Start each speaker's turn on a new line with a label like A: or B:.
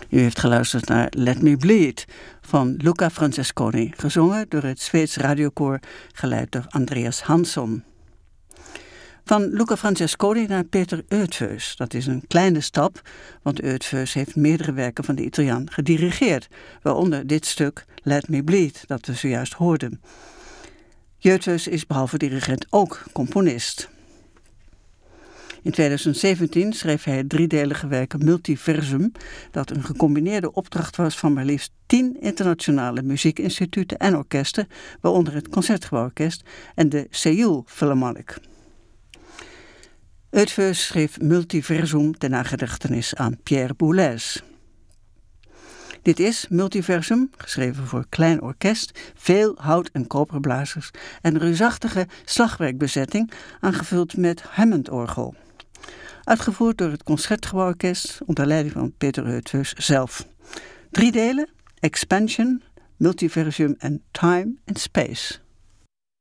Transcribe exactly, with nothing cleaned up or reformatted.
A: U heeft geluisterd naar Let Me Bleed van Luca Francesconi, gezongen door het Zweeds radiokoor, geleid door Andreas Hansson. Van Luca Francesconi naar Peter Eötvös. Dat is een kleine stap, want Eötvös heeft meerdere werken van de Italiaan gedirigeerd, waaronder dit stuk Let Me Bleed, dat we zojuist hoorden. Eötvös is behalve dirigent ook componist. In tweeduizend zeventien schreef hij het driedelige werk Multiversum, dat een gecombineerde opdracht was van maar liefst tien internationale muziekinstituten en orkesten, waaronder het Concertgebouworkest en de Seoul Philharmonic. Eötvös schreef Multiversum ten nagedachtenis aan Pierre Boulez. Dit is Multiversum, geschreven voor klein orkest, veel hout- en koperblazers en een reusachtige slagwerkbezetting, aangevuld met Hammond-orgel. Uitgevoerd door het Concertgebouworkest onder leiding van Peter Eötvös zelf. Drie delen, Expansion, Multiversum en Time and Space.